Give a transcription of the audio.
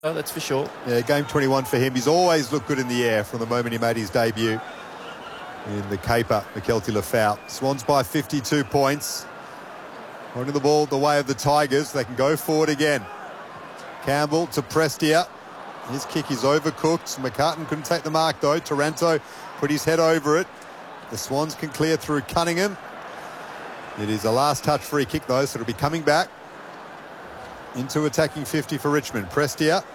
Oh, that's for sure. Yeah, game 21 for him. He's always looked good in the air from the moment he made his debut in the caper, Mykelti Lefau. Swans by 52 points. Holding the ball the way of the Tigers. They can go forward again. Campbell to Prestia. His kick is overcooked. McCartan couldn't take the mark, though. Taranto put his head over it. The Swans can clear through Cunningham. It is a last touch free kick, though, so it'll be coming back into attacking 50 for Richmond. Prestia